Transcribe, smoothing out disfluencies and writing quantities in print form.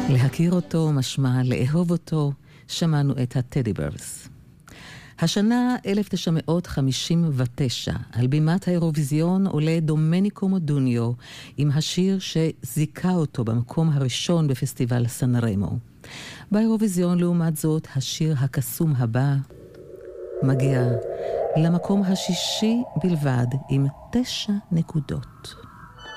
להכיר אותו משמע לאהוב אותו, שמענו את הטדי ברס. השנה 1959, על בימת האירוויזיון עולה דומניקו מודוניו עם השיר שזיקה אותו במקום הראשון בפסטיבל סן רמו. באירוויזיון לעומת זאת, השיר הקסום הבא מגיע למקום השישי בלבד עם 9 נקודות.